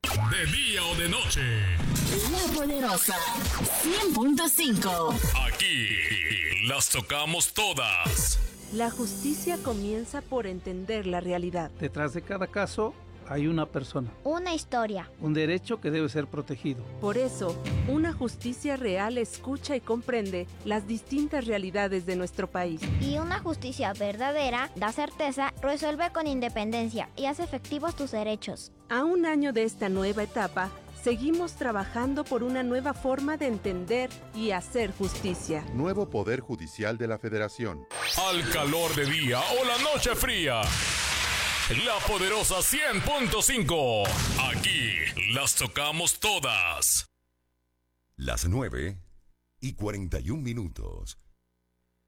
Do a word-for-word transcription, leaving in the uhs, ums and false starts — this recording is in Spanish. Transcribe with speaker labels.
Speaker 1: de día o de noche.
Speaker 2: La Poderosa cien punto cinco.
Speaker 1: Aquí las tocamos todas.
Speaker 3: La justicia comienza por entender la realidad.
Speaker 4: Detrás de cada caso hay una persona,
Speaker 5: una historia,
Speaker 4: un derecho que debe ser protegido.
Speaker 3: Por eso, una justicia real escucha y comprende las distintas realidades de nuestro país.
Speaker 5: Y una justicia verdadera da certeza, resuelve con independencia y hace efectivos tus derechos.
Speaker 3: A un año de esta nueva etapa, seguimos trabajando por una nueva forma de entender y hacer justicia.
Speaker 6: Nuevo Poder Judicial de la Federación.
Speaker 1: Al calor de día o la noche fría. La Poderosa cien punto cinco. Aquí las tocamos todas.
Speaker 7: Las nueve y cuarenta y un minutos.